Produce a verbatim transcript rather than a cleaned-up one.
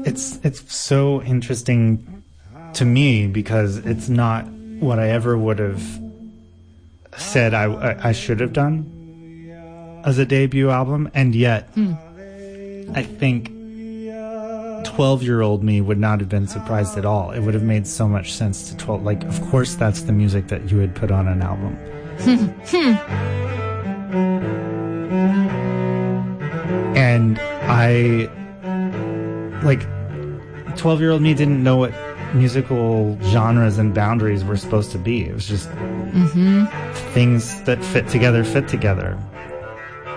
it's it's so interesting to me because it's not what I ever would have said I, I, I should have done as a debut album, and yet mm. I think twelve-year-old me would not have been surprised at all. It would have made so much sense to twelve. Like, of course, that's the music that you would put on an album. And I, like, twelve-year-old me didn't know what musical genres and boundaries were supposed to be. It was just mm-hmm. things that fit together, fit together.